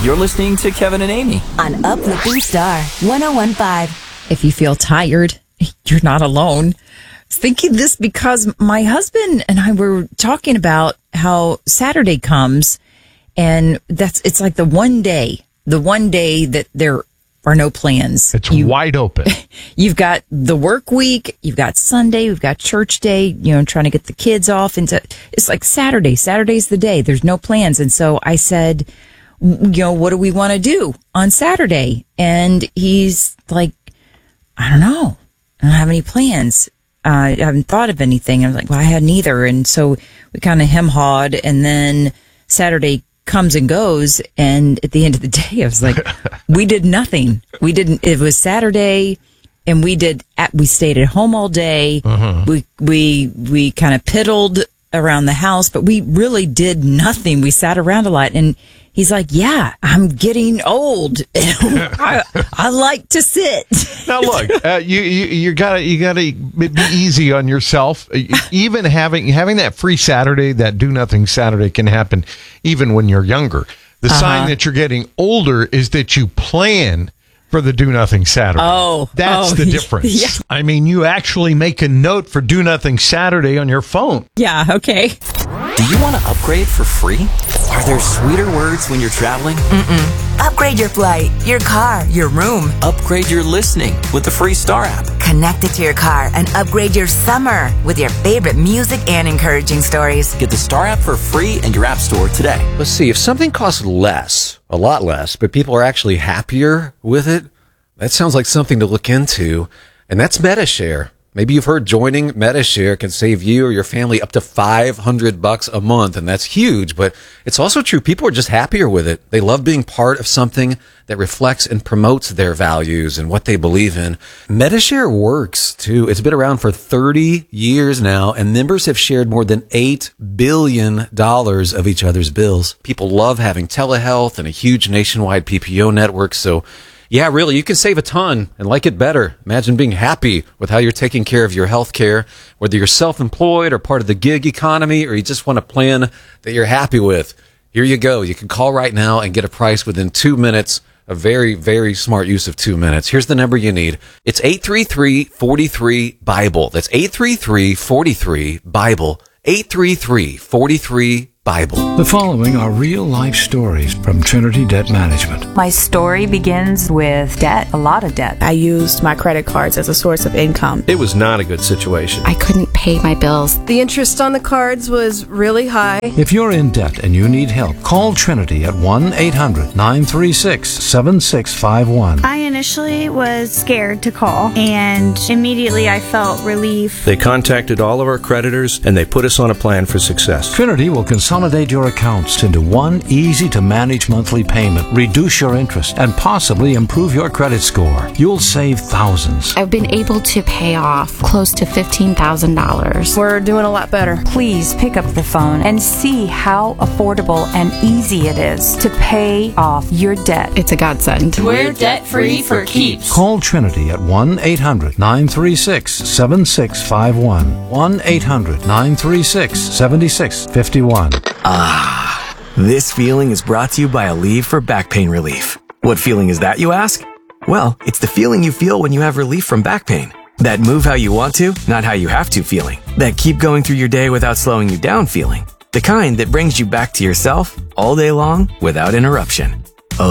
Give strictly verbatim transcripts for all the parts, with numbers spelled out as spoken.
You're listening to Kevin and Amy on Uplifting Star one oh one point five. If you feel tired, you're not alone. I was thinking this because my husband and I were talking about how Saturday comes, and that's it's like the one day, the one day that there are no plans. It's you, wide open. You've got the work week, you've got Sunday, we've got church day, you know, trying to get the kids off into, it's like Saturday. Saturday's the day. There's no plans. And so I said, you know, what do we want to do on Saturday? And he's like, I don't know. I don't have any plans. Uh, I haven't thought of anything. I was like, well, I hadn't either. And so we kind of hem-hawed, and then Saturday comes and goes, and at the end of the day, I was like, we did nothing. We didn't. It was Saturday, and we did. We stayed at home all day. Uh-huh. We we we kind of piddled around the house, but we really did nothing. We sat around a lot, and he's like, "Yeah, I'm getting old. I, I like to sit." Now, look, uh, you you you gotta you gotta be easy on yourself. Even having having that free Saturday, that do nothing Saturday, can happen even when you're younger. The uh-huh. sign that you're getting older is that you plan for the do nothing Saturday. Oh, that's oh, the difference. Yeah. I mean, you actually make a note for do nothing Saturday on your phone. Yeah. Okay. Do you want to upgrade for free? Are there sweeter words when you're traveling? Mm-mm. Upgrade your flight, your car, your room. Upgrade your listening with the free Star app. Connect it to your car and upgrade your summer with your favorite music and encouraging stories. Get the Star app for free in your app store today. Let's see, if something costs less, a lot less, but people are actually happier with it, that sounds like something to look into, and that's MetaShare. Maybe you've heard joining MetaShare can save you or your family up to five hundred bucks a month, and that's huge, but it's also true. People are just happier with it. They love being part of something that reflects and promotes their values and what they believe in. MetaShare works, too. It's been around for thirty years now, and members have shared more than eight billion dollars of each other's bills. People love having telehealth and a huge nationwide P P O network, so yeah, really, you can save a ton and like it better. Imagine being happy with how you're taking care of your health care, whether you're self-employed or part of the gig economy, or you just want a plan that you're happy with. Here you go. You can call right now and get a price within two minutes. A very, very smart use of two minutes. Here's the number you need. It's eight three three, four three, BIBLE. That's eight three three, four three, BIBLE. eight three three, four three, BIBLE. The following are real-life stories from Trinity Debt Management. My story begins with debt, a lot of debt. I used my credit cards as a source of income. It was not a good situation. I couldn't pay my bills. The interest on the cards was really high. If you're in debt and you need help, call Trinity at one eight hundred, nine three six, seven six five one. I initially was scared to call, and immediately I felt relief. They contacted all of our creditors, and they put us on a plan for success. Trinity will consolidate your accounts into one easy-to-manage monthly payment, reduce your interest, and possibly improve your credit score. You'll save thousands. I've been able to pay off close to fifteen thousand dollars. We're doing a lot better. Please pick up the phone and see how affordable and easy it is to pay off your debt. It's a godsend. We're debt-free for keeps. Call Trinity at one eight hundred, nine three six, seven six five one. one eight hundred, nine three six, seven six five one. Ah, this feeling is brought to you by Aleve for back pain relief. What feeling is that, you ask? Well, it's the feeling you feel when you have relief from back pain. That move how you want to, not how you have to feeling. That keep going through your day without slowing you down feeling. The kind that brings you back to yourself all day long without interruption.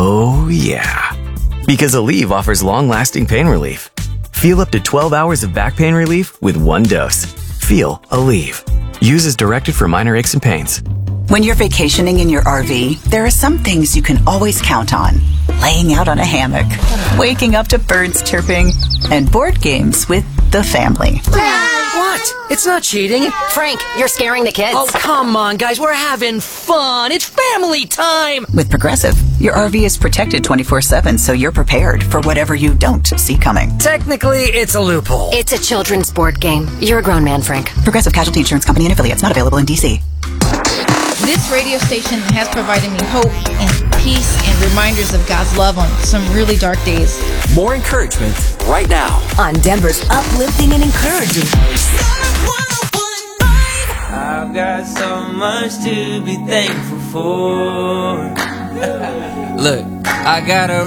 Oh yeah. Because Aleve offers long-lasting pain relief. Feel up to twelve hours of back pain relief with one dose. Feel Aleve. Use as directed for minor aches and pains. When you're vacationing in your R V, there are some things you can always count on. Laying out on a hammock, waking up to birds chirping, and board games with the family. What? It's not cheating. Frank, you're scaring the kids. Oh, come on, guys. We're having fun. It's family time. With Progressive, your R V is protected twenty-four seven, so you're prepared for whatever you don't see coming. Technically, it's a loophole. It's a children's board game. You're a grown man, Frank. Progressive Casualty Insurance Company and affiliates, not available in D C. This radio station has provided me hope and peace and reminders of God's love on some really dark days. More encouragement right now on Denver's uplifting and encouraging. I've got so much to be thankful for. Look, I got a